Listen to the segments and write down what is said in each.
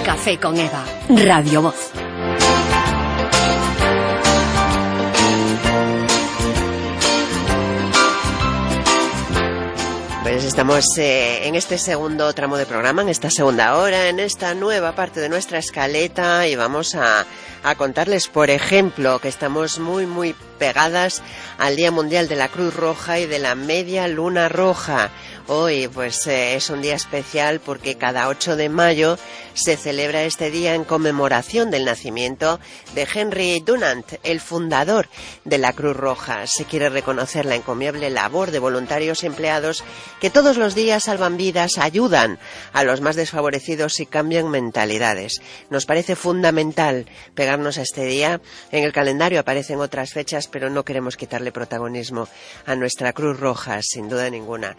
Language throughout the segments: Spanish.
Café con Eva, Radio Voz. Pues estamos en este segundo tramo de programa, en esta segunda hora, en esta nueva parte de nuestra escaleta, y vamos a contarles, por ejemplo, que estamos muy pegadas al Día Mundial de la Cruz Roja y de la Media Luna Roja. Hoy pues es un día especial porque cada 8 de mayo se celebra este día en conmemoración del nacimiento de Henry Dunant, el fundador de la Cruz Roja. Se quiere reconocer la encomiable labor de voluntarios y empleados que todos los días salvan vidas, ayudan a los más desfavorecidos y cambian mentalidades. Nos parece fundamental pegarnos a este día. En el calendario aparecen otras fechas, pero no queremos quitarle protagonismo a nuestra Cruz Roja, sin duda ninguna.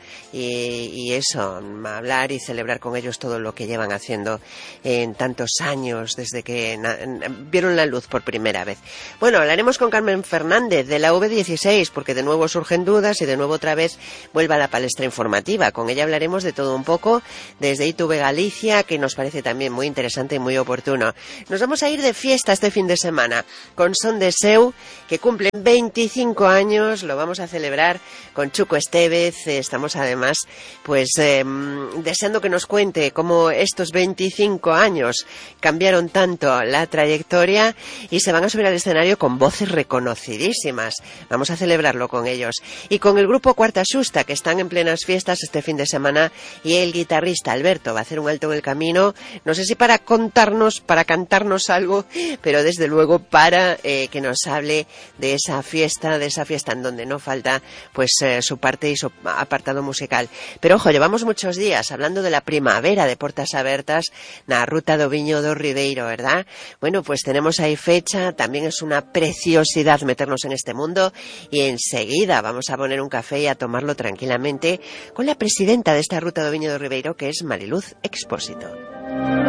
Y eso, hablar y celebrar con ellos todo lo que llevan haciendo en tantos años, desde que vieron la luz por primera vez. Bueno, hablaremos con Carmen Fernández de la V16, porque de nuevo surgen dudas y de nuevo otra vez vuelve a la palestra informativa. Con ella hablaremos de todo un poco, desde ITV Galicia, que nos parece también muy interesante y muy oportuno. Nos vamos a ir de fiesta este fin de semana con Son de Seu, que cumplen 25 años, lo vamos a celebrar con Chuco Estevez. Estamos además pues deseando que nos cuente cómo estos 25 años cambiaron tanto la trayectoria, y se van a subir al escenario con voces reconocidísimas. Vamos a celebrarlo con ellos. Y con el grupo Cuarta Xusta, que están en plenas fiestas este fin de semana, y el guitarrista Alberto va a hacer un alto en el camino, no sé si para contarnos, para cantarnos algo, pero desde luego para que nos hable de esa fiesta en donde no falta pues su parte y su apartado musical. Pero ojo, llevamos muchos días hablando de la primavera de Portas Abertas na Ruta do Viño do Ribeiro, ¿verdad? Bueno, pues tenemos ahí fecha, también es una preciosidad meternos en este mundo, y enseguida vamos a poner un café y a tomarlo tranquilamente con la presidenta de esta Ruta do Viño do Ribeiro, que es Mariluz Expósito.